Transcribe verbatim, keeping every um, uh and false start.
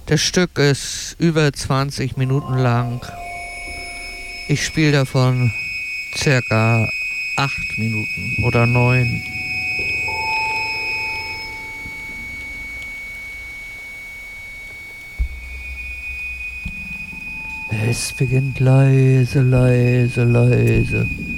Das Stück ist über zwanzig Minuten lang. Ich spiele davon circa acht Minuten oder neun. Es beginnt leise, leise, leise.